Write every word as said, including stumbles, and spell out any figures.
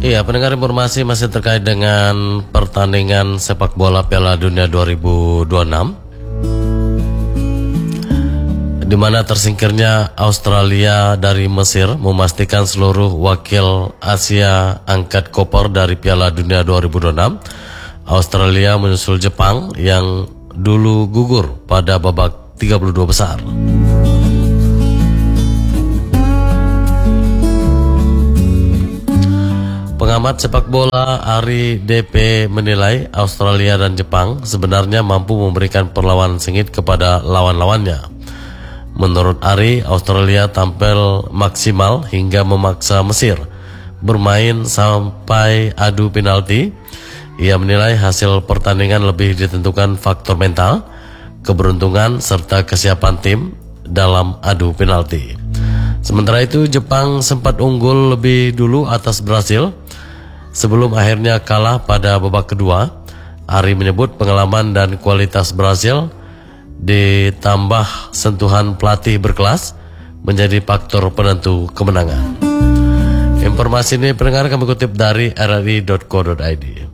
Iya, pendengar, informasi masih terkait dengan pertandingan sepak bola Piala Dunia dua ribu dua puluh enam, di mana tersingkirnya Australia dari Mesir memastikan seluruh wakil Asia angkat koper dari Piala Dunia dua ribu dua puluh enam. Australia menyusul Jepang yang dulu gugur pada babak tiga puluh dua besar. Pengamat sepak bola Ari D P menilai Australia dan Jepang sebenarnya mampu memberikan perlawanan sengit kepada lawan-lawannya. Menurut Ari, Australia tampil maksimal hingga memaksa Mesir bermain sampai adu penalti. Ia menilai hasil pertandingan lebih ditentukan faktor mental, keberuntungan, serta kesiapan tim dalam adu penalti. Sementara itu, Jepang sempat unggul lebih dulu atas Brasil sebelum akhirnya kalah pada babak kedua. Ari menyebut pengalaman dan kualitas Brasil ditambah sentuhan pelatih berkelas menjadi faktor penentu kemenangan. Informasi ini pendengar kami kutip dari r r i dot co dot i d.